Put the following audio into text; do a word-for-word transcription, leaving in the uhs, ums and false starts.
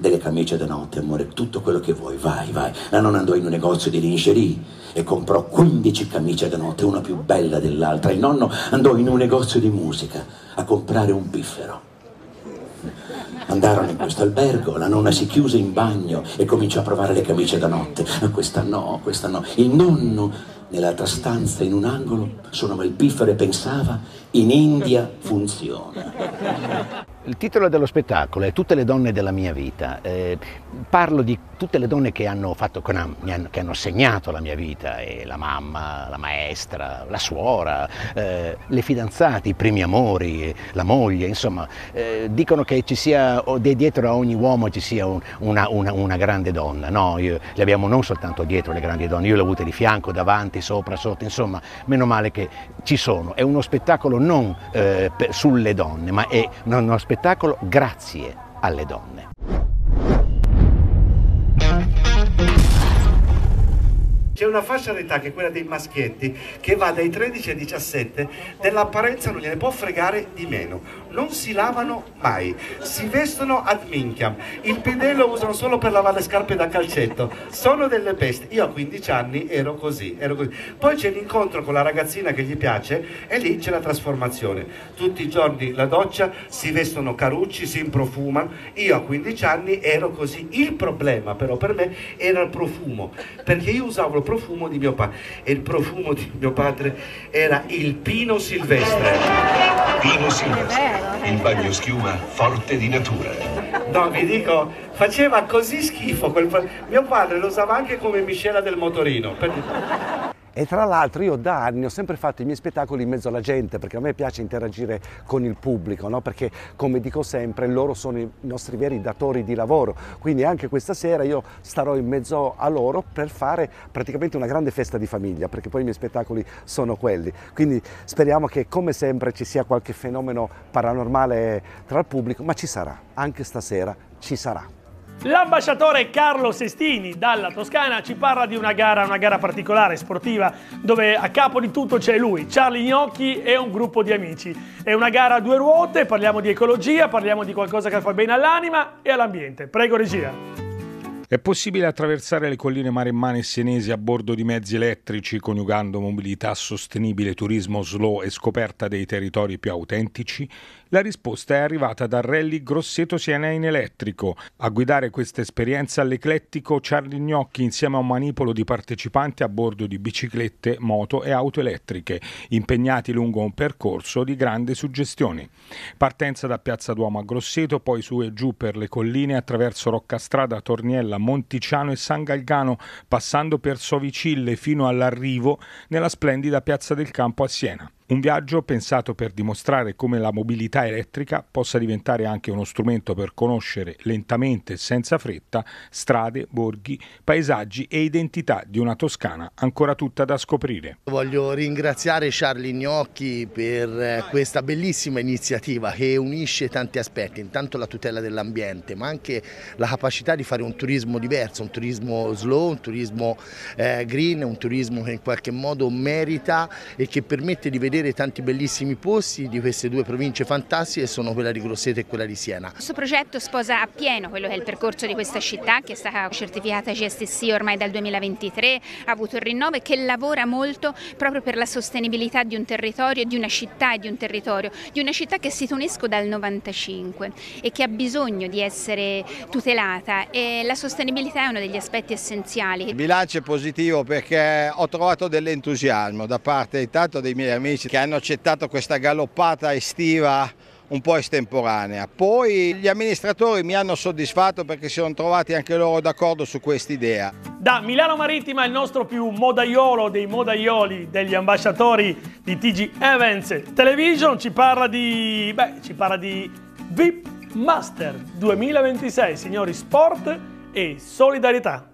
delle camicie da notte, amore, tutto quello che vuoi, vai, vai. La nonna andò in un negozio di lingerie e comprò quindici camicie da notte, una più bella dell'altra. Il nonno andò in un negozio di musica a comprare un piffero. Andarono in questo albergo, la nonna si chiuse in bagno e cominciò a provare le camicie da notte. Questa no, questa no. Il nonno, nell'altra stanza, in un angolo, suonava il piffero e pensava: in India funziona. Il titolo dello spettacolo è Tutte le donne della mia vita. Eh, parlo di tutte le donne che hanno fatto, che hanno, che hanno segnato la mia vita, e la mamma, la maestra, la suora, eh, le fidanzate, i primi amori, la moglie, insomma, eh, dicono che ci sia, dietro a ogni uomo ci sia un, una, una, una grande donna. No, io, le abbiamo non soltanto dietro le grandi donne, io le ho avute di fianco, davanti, sopra, sotto, insomma, meno male che ci sono. È uno spettacolo non eh, per, sulle donne, ma è uno spettacolo spettacolo grazie alle donne. C'è una fascia d'età, che è quella dei maschietti, che va dai tredici ai diciassette, dell'apparenza non gliene può fregare di meno. Non si lavano mai, si vestono ad minchiam, il pidello usano solo per lavare le scarpe da calcetto, sono delle bestie. Io a quindici anni ero così, ero così. Poi c'è l'incontro con la ragazzina che gli piace e lì c'è la trasformazione. Tutti i giorni la doccia, si vestono carucci, si improfumano. Io a quindici anni ero così. Il problema però per me era il profumo, perché io usavo il profumo di mio padre e il profumo di mio padre era il pino silvestre. Pino silvestre, il bagno schiuma forte di natura. No, vi dico, faceva così schifo quel... Mio padre lo usava anche come miscela del motorino. Per... E tra l'altro io da anni ho sempre fatto i miei spettacoli in mezzo alla gente, perché a me piace interagire con il pubblico, no? Perché, come dico sempre, loro sono i nostri veri datori di lavoro, quindi anche questa sera io starò in mezzo a loro per fare praticamente una grande festa di famiglia, perché poi i miei spettacoli sono quelli. Quindi speriamo che, come sempre, ci sia qualche fenomeno paranormale tra il pubblico, ma ci sarà, anche stasera ci sarà. L'ambasciatore Carlo Sestini dalla Toscana ci parla di una gara, una gara particolare, sportiva, dove a capo di tutto c'è lui, Charlie Gnocchi e un gruppo di amici. È una gara a due ruote, parliamo di ecologia, parliamo di qualcosa che fa bene all'anima e all'ambiente. Prego regia. È possibile attraversare le colline maremmane e senesi a bordo di mezzi elettrici, coniugando mobilità sostenibile, turismo slow e scoperta dei territori più autentici? La risposta è arrivata dal Rally Grosseto Siena in elettrico. A guidare questa esperienza all'eclettico Charlie Gnocchi insieme a un manipolo di partecipanti a bordo di biciclette, moto e auto elettriche, impegnati lungo un percorso di grande suggestione. Partenza da Piazza Duomo a Grosseto, poi su e giù per le colline attraverso Roccastrada, Torniella, Monticiano e San Galgano, passando per Sovicille fino all'arrivo nella splendida Piazza del Campo a Siena. Un viaggio pensato per dimostrare come la mobilità elettrica possa diventare anche uno strumento per conoscere lentamente e senza fretta strade, borghi, paesaggi e identità di una Toscana ancora tutta da scoprire. Voglio ringraziare Charlie Gnocchi per questa bellissima iniziativa che unisce tanti aspetti, intanto la tutela dell'ambiente, ma anche la capacità di fare un turismo diverso, un turismo slow, un turismo eh, green, un turismo che in qualche modo merita e che permette di vedere tanti bellissimi posti di queste due province fantastiche, sono quella di Grosseto e quella di Siena. Questo progetto sposa appieno quello che è il percorso di questa città, che è stata certificata G S C ormai dal duemilaventitré, ha avuto il rinnovo e che lavora molto proprio per la sostenibilità di un territorio, di una città e di un territorio, di una città che si UNESCO dal novantacinque e che ha bisogno di essere tutelata, e la sostenibilità è uno degli aspetti essenziali. Il bilancio è positivo perché ho trovato dell'entusiasmo da parte intanto dei miei amici che hanno accettato questa galoppata estiva un po' estemporanea. Poi gli amministratori mi hanno soddisfatto perché si sono trovati anche loro d'accordo su quest'idea. Da Milano Marittima il nostro più modaiolo dei modaioli degli ambasciatori di T G Events Television ci parla di, beh, ci parla di V I P Master duemilaventisei, signori, sport e solidarietà.